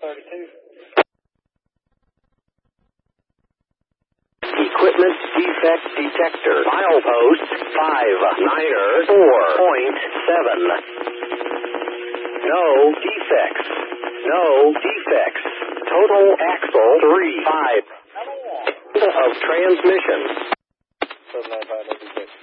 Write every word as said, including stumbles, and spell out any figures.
thirty-two. Equipment defect detector. Milepost five niner four point seven. No defects. No defects. Total axle three five of transmission. seven nine five, no defects.